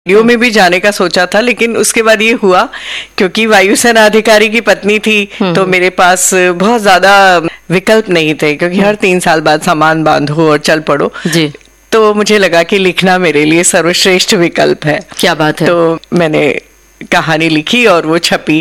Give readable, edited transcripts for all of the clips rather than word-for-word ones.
Radio में भी जाने का सोचा था, लेकिन उसके बाद ये हुआ क्योंकि वायुसेना अधिकारी की पत्नी थी तो मेरे पास बहुत ज्यादा विकल्प नहीं थे, क्योंकि हर 3 साल बाद सामान बांधो और चल पड़ो जी। तो मुझे लगा कि लिखना मेरे लिए सर्वश्रेष्ठ विकल्प है। क्या बात है। तो मैंने कहानी लिखी और वो छपी।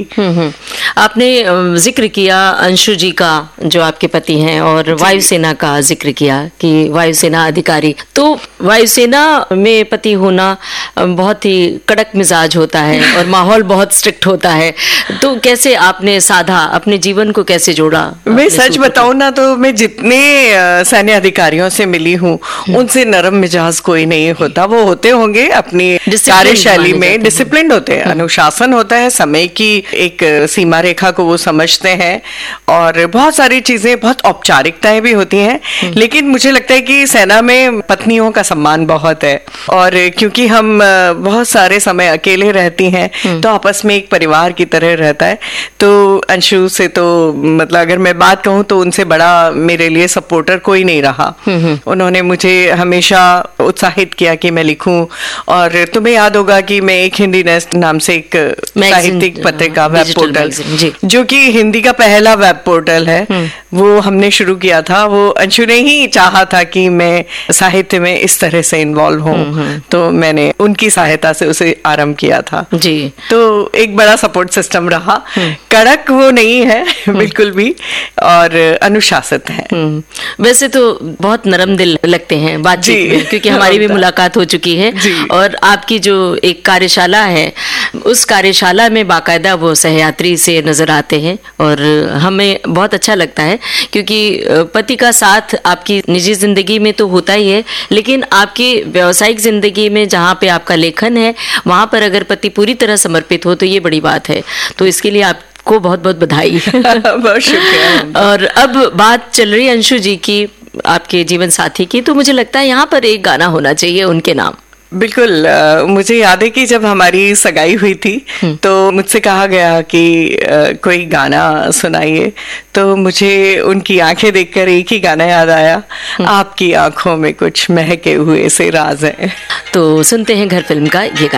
आपने जिक्र किया अंशु जी का, जो आपके पति हैं, और वायुसेना का जिक्र किया कि वायुसेना अधिकारी। तो वायुसेना में पति होना बहुत ही कड़क मिजाज होता है और माहौल बहुत स्ट्रिक्ट होता है। तो कैसे आपने साधा, अपने जीवन को कैसे जोड़ा? मैं सच बताऊं ना तो मैं जितने सैन्य अधिकारियों से मिली हूँ उनसे नरम मिजाज कोई नहीं होता। वो होते होंगे अपनी कार्यशैली में डिसिप्लिन होते हैं, शासन होता है, समय की एक सीमा रेखा को वो समझते हैं और बहुत सारी चीजें, बहुत औपचारिकताएं भी होती हैं। लेकिन मुझे लगता है कि सेना में पत्नियों का सम्मान बहुत है, और क्योंकि हम बहुत सारे समय अकेले रहती हैं तो आपस में एक परिवार की तरह रहता है। तो अंशु से तो मतलब अगर मैं बात कहूँ तो उनसे बड़ा मेरे लिए सपोर्टर कोई नहीं रहा। उन्होंने मुझे हमेशा उत्साहित किया कि मैं लिखूं। और तुम्हें याद होगा कि मैं एक हिंदी नेस्ट नाम से एक साहित्यिक पत्रिका वेब पोर्टल, जो कि हिंदी का पहला वेब पोर्टल है, वो हमने शुरू किया था। वो अंशु ने ही चाहा था कि मैं साहित्य में इस तरह से इन्वॉल्व हूँ, तो मैंने उनकी सहायता से उसे आरंभ किया था जी। तो एक बड़ा सपोर्ट सिस्टम रहा। कड़क वो नहीं है बिल्कुल भी, और अनुशासित है। वैसे तो बहुत नरम दिल लगते हैं बातचीत में, क्योंकि हमारी भी मुलाकात हो चुकी है। और आपकी जो एक कार्यशाला है, उस कार्यशाला में बाकायदा वो सहयात्री से नजर आते हैं और हमें बहुत अच्छा लगता है, क्योंकि पति का साथ आपकी निजी जिंदगी में तो होता ही है, लेकिन आपकी व्यावसायिक जिंदगी में जहाँ पे आपका लेखन है वहाँ पर अगर पति पूरी तरह समर्पित हो तो ये बड़ी बात है। तो इसके लिए आपको बहुत बहुत बधाई। बहुत शुक्रिया। और अब बात चल रही है अंशु जी की, आपके जीवन साथी की, तो मुझे लगता है यहाँ पर एक गाना होना चाहिए उनके नाम। बिल्कुल। मुझे याद है कि जब हमारी सगाई हुई थी तो मुझसे कहा गया कि कोई गाना सुनाइए, तो मुझे उनकी आंखें देखकर एक ही गाना याद आया, आपकी आंखों में कुछ महके हुए से राज है। तो सुनते हैं घर फिल्म का ये गाना।